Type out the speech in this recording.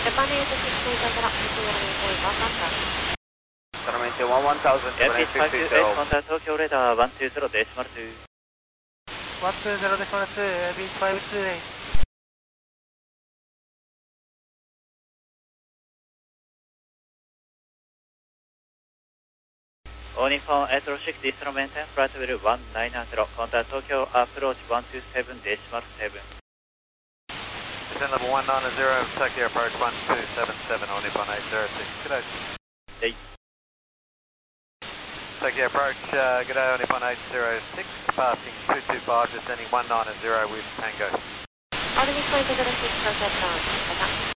Japan Air to 6 から Solamente 1000, Airfield 528, contact Tokyo radar 120 decimal 2. 120 decimal 2, Airfield 528. All Nippon 806 instrument and flight level 190, contact Tokyo approach 127 decimal 7. Descend level 190, Tokyo approach 1277, All Nippon 806. G'day. Hey. Tokyo approach, g'day, All Nippon 806, passing 225, descending 190 with Tango. All Nippon 806 contact ground.